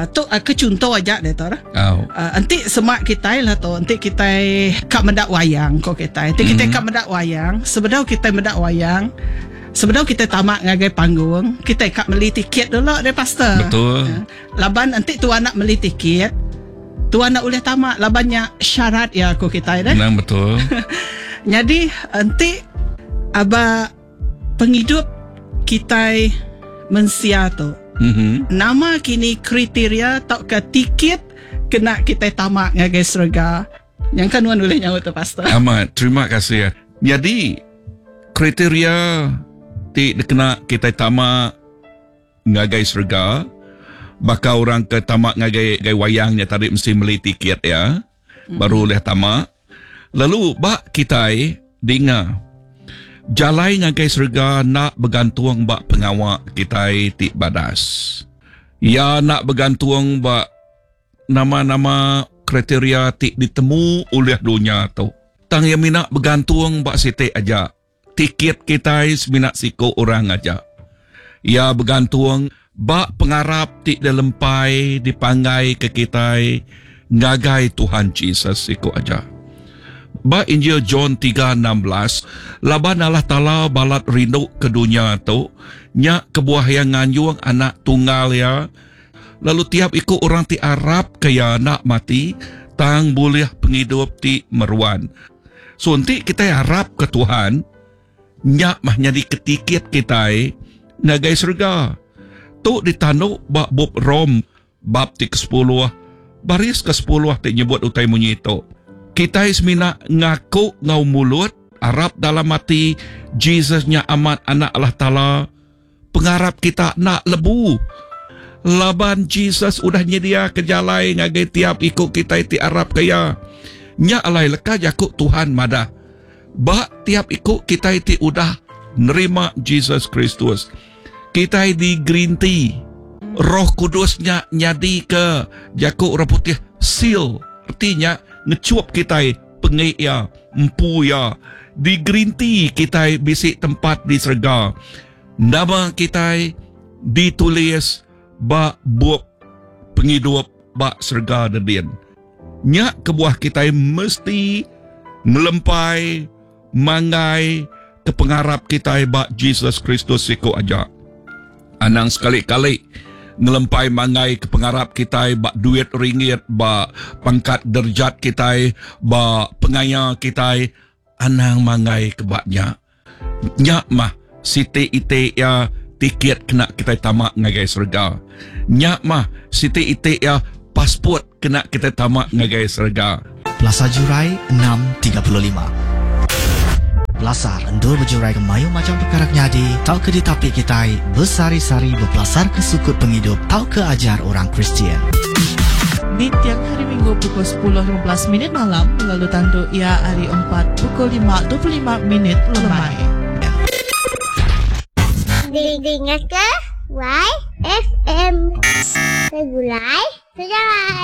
tu kecunto aja deh tu. Oh. Nanti semak kita lah tu. Nanti kita kak mendak wayang kok kita. Nanti kita kak mendak wayang. Sebenarnya kita mendak wayang. Sebenarnya kita tamak ngagai panggung. Kita kak beli tiket dulu deh pastor. Betul. Laban nanti tu anak beli tiket. Tu anak boleh tamak. Labannya syarat ya kok kita deh. Nang betul. Jadi nanti aba penghidup kita mensia tu. Nama kini kriteria tak ke tiket kena kita tamak ngagai surga. Yang kan wan boleh nyawa tu pastor. Amat, terima kasih ya. Jadi kriteria ti kena kita tamak ngagai surga. Baka orang ke tamak ngagai wayangnya tadi mesti beli tiket ya. Baru boleh tamak. Lalu bak kita dengar jalai ngagai surga nak bergantung bak pengawak kita ti badas. Ya nak bergantung bak nama-nama kriteria ti ditemu oleh dunia tu. Tang yang mina bergantung bak siti aja. Tiket kita semina siko orang aja. Ya bergantung bak pengarap ti dalempai dipangai ke kita ngagai Tuhan Yesus siko aja. Ba Injil John 3:16 laban Allah Ta'ala balat rindu ke dunia tu nya kebuah yang nganyuang anak tunggal ya. Lalu tiap ikut orang ti Arab kaya nak mati tang boleh penghidup ti meruan. So nanti kita harap ke Tuhan nya mah nyadi ketiket kita ngagai surga. Tu ditanduk bab Bob Rom bab ti ke-10 baris ke-10 ti nyebut utai munyi itu. Kita semina ngaku ngau mulut Arab dalam hati Jesusnya amat anak Allah Ta'ala. Pengharap kita nak lebu. Laban Jesus udah nyedia kejalai ngagai tiap ikut kita iti Arab kaya. Nya alai leka jakuk Tuhan madah. Bak tiap ikut kita iti udah nerima Jesus Kristus. Kita di green tea. Roh Kudusnya nyadi ke jakuk orang putih seal. Artinya ngecuap kita pengik ya, empu ya. Di green tea kita bisik tempat di surga. Nama kita ditulis bak buat penghidup bak surga dan nyak kebuah kita mesti melempai mangai ke pengharap kita bak Jesus Kristus siku aja. Anang sekali-kali ngelempai mangai ke pengharap kita bak duit ringgit, bak pangkat derjat kita, bak pengaya kita, anang mangai ke baknya. Nyak mah siti ite ya tiket kena kita tamak ngagai surga. Nyak mah siti ite ya pasport kena kita tamak ngagai surga. Plaza Jurai 635. Belasar endur berjurai ke mayu macam perkara nyadi. Tau ke ditapi kita bersari-sari berpelasar ke sukut penghidup. Tau ke ajar orang Kristian. Di tiap hari Minggu pukul 10.15 malam lalu tandu ia hari 4 pukul 5.25 lemai. Dengar ke YFM Segulai Sejalan.